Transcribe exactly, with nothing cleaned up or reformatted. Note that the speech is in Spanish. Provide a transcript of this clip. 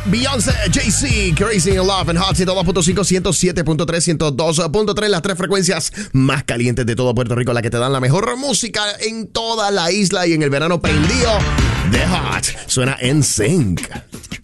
Beyoncé, Jay-Z, Crazy in Love en Hot ciento dos punto cinco, ciento siete punto tres, ciento dos punto tres, las tres frecuencias más calientes de todo Puerto Rico, la que te dan la mejor música en toda la isla y en el verano prendido de Hot. Suena N Sync.